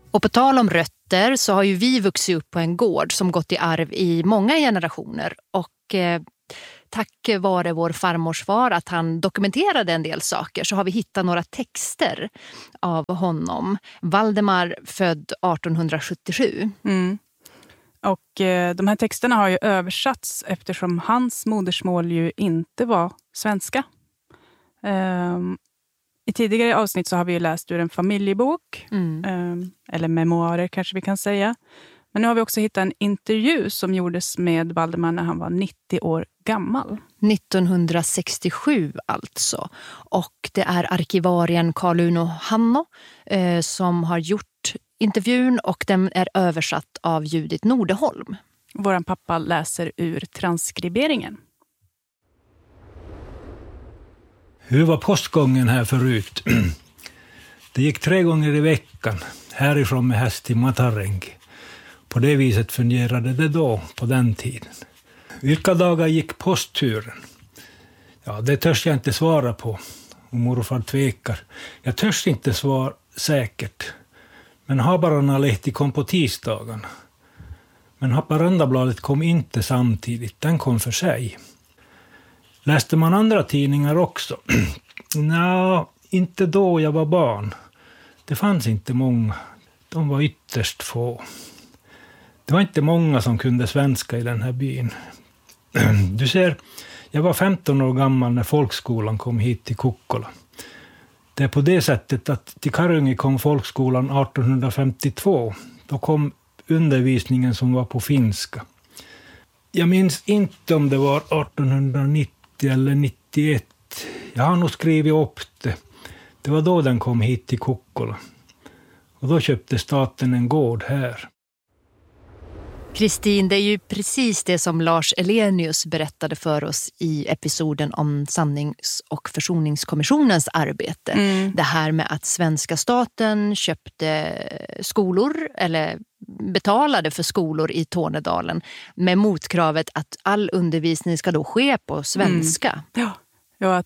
Och på tal om rötter så har ju vi vuxit upp på en gård som gått i arv i många generationer. Och tack vare vår farmors far att han dokumenterade en del saker så har vi hittat några texter av honom. Valdemar född 1877. Och de här texterna har ju översatts eftersom hans modersmål ju inte var svenska. I tidigare avsnitt så har vi ju läst ur en familjebok. Eller memoarer kanske vi kan säga. Men nu har vi också hittat en intervju som gjordes med Valdemar när han var 90 år gammal. 1967 alltså. Och det är arkivarien Carl-Uno Hanno som har gjort intervjun och den är översatt av Judith Nordeholm. Våran pappa läser ur transkriberingen. Hur var postgången här förut? Det gick 3 gånger i veckan, härifrån med häst till Matarengi. På det viset fungerade det då, på den tiden. Vilka dagar gick postturen? Ja, det törs jag inte svara på. Och morfar tvekar. Jag törs inte svara säkert. Men Haparanda-lehti kom på tisdagarna. Men Haparanda-bladet kom inte samtidigt, den kom för sig. Läste man andra tidningar också? Nej, inte då jag var barn. Det fanns inte många. De var ytterst få. Det var inte många som kunde svenska i den här byn. Du ser, jag var 15 år gammal när folkskolan kom hit till Kukkola. Det är på det sättet att till Karungi kom folkskolan 1852. Då kom undervisningen som var på finska. Jag minns inte om det var 1890 eller 91. Jag har nog skrivit upp det. Det var då den kom hit till Kukkola. Och då köpte staten en gård här. Kristin, det är ju precis det som Lars Elenius berättade för oss i episoden om sannings- och försoningskommissionens arbete. Det här med att svenska staten köpte skolor eller betalade för skolor i Tornedalen med motkravet att all undervisning ska då ske på svenska. Ja,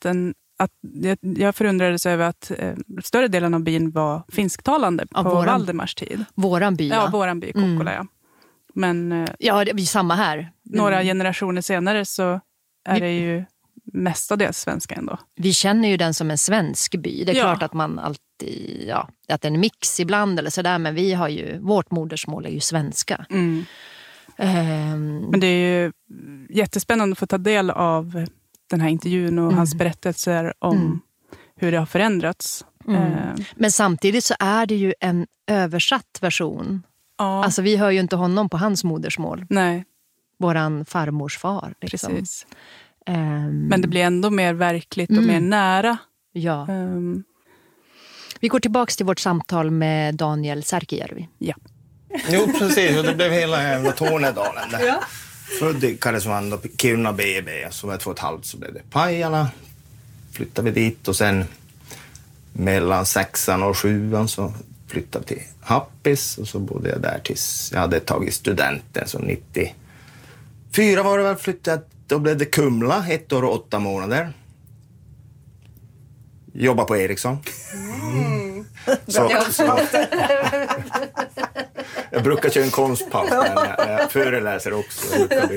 jag förundrades över att större delen av byn var finsktalande på Valdemars tid. Våran by. Ja, våran by, Kukkola, ja. Men ja, det är samma här. Några generationer senare så är det ju mestadels svenska ändå. Vi känner ju den som en svensk by. Det är klart att man alltid, att det är en mix ibland eller sådär, men vi har ju, vårt modersmål är ju svenska. Men det är ju jättespännande att få ta del av den här intervjun och hans berättelser om hur det har förändrats. Men samtidigt så är det ju en översatt version. Ja. Alltså vi hör ju inte honom på hans modersmål. Nej. Våran farmors far. Liksom. Precis. Men det blir ändå mer verkligt och mer nära. Ja. Vi går tillbaka till vårt samtal med Daniel Särkijärvi. Ja. Jo, precis. Och det blev hela jävla Tornedalen där. Ja. Född i Karesuando, Kiruna BB. Så var 2,5 så blev det Pajala. Flyttade vi dit och sen mellan 6:an och 7:an så flyttade till Happis och så bodde jag där tills jag hade tagit studenten. Så 94 var det väl flyttade. Då blev det Kumla, 1 år och 8 månader. Jobba på Ericsson. Så. Jag brukar köra en konstpaus när jag föreläser också.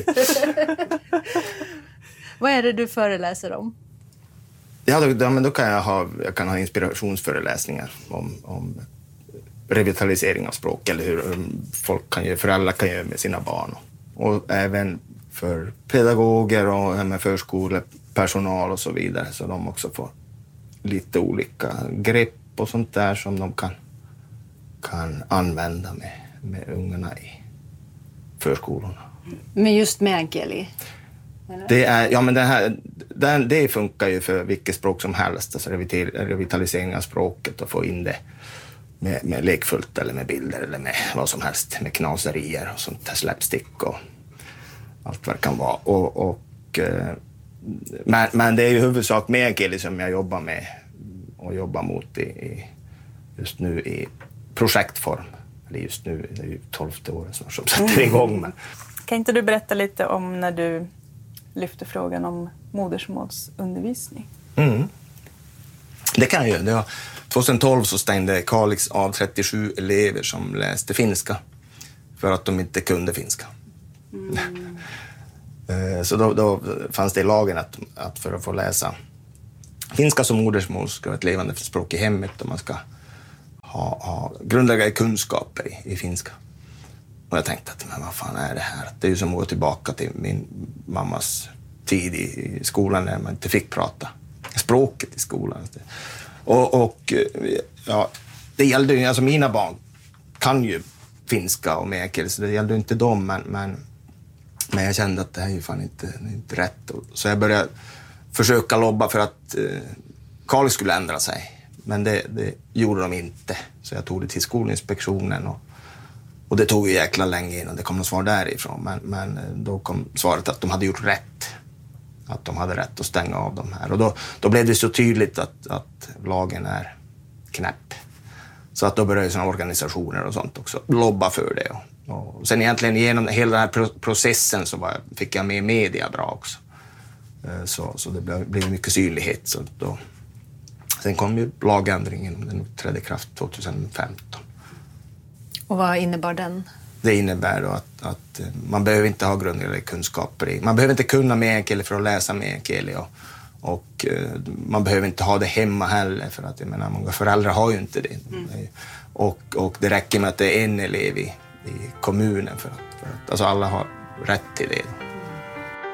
Vad är det du föreläser om? Ja, men då kan jag ha inspirationsföreläsningar om revitalisering av språk eller hur föräldrar kan göra med sina barn. Och även för pedagoger och med förskolepersonal och så vidare, så de också får lite olika grepp och sånt där som de kan använda med ungarna i förskolorna. Men just meänkieli? Det funkar ju för vilket språk som helst, alltså revitalisering av språket och få in det med lekfullt eller med bilder eller med vad som helst, med knaserier och sånt där, slapstick och allt vad det kan vara. Men det är ju huvudsak meänkieli som jag jobbar med och jobbar mot just nu i projektform. Eller just nu, det är ju 12:e året snart som sätter igång. Men. Kan inte du berätta lite om när du lyfter frågan om modersmålsundervisning? Det kan jag göra. 2012 så stängde Kalix av 37 elever som läste finska för att de inte kunde finska. Så då fanns det i lagen att för att få läsa finska som modersmål ska vara ett levande språk i hemmet och man ska ha grundläggande kunskaper i finska. Och jag tänkte att men vad fan är det här? Det är ju som att gå tillbaka till min mammas tid i skolan när man inte fick prata språket i skolan. Och ja, det gällde ju, alltså mina barn kan ju finska och meänkieli, så det gällde ju inte dem, men jag kände att det här är ju fan inte rätt. Så jag började försöka lobba för att Kalix skulle ändra sig, men det gjorde de inte. Så jag tog det till Skolinspektionen och det tog ju jäkla länge innan det kom något svar därifrån, men då kom svaret att de hade gjort rätt. Att de hade rätt att stänga av de här. Och då blev det så tydligt att lagen är knäpp. Så att då började såna organisationer och sånt också lobba för det. Och sen egentligen genom hela den här processen så fick jag med media bra också. Så det blev mycket synlighet. Så sen kom ju lagändringen, den trädde i kraft 2015. Och vad innebar den? Det innebär då att man behöver inte ha grundläggande kunskaper man behöver inte kunna meänkieli för att läsa meänkieli och man behöver inte ha det hemma heller, för att jag menar, många föräldrar har ju inte det. Och det räcker med att det är en elev i kommunen för att alltså alla har rätt till det.